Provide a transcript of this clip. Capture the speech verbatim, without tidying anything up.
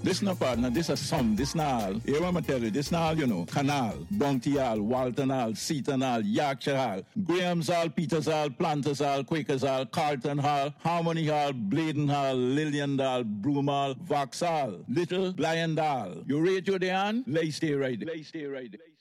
This no partner, this a some, this na all. Here what I tell you, this na all, you know. Canal, Bounty Hall, Walton Hall, Seaton Hall, Yorkshire Hall, Graham's Hall, Peters Hall, Planters Hall, Quakers Hall, Carlton Hall, Harmony Hall, Bladen Hall, Lillian Hall, Broom Hall, Vauxhall, Little Blind Hall. You rate your day on? Lay stay right. Lay stay right.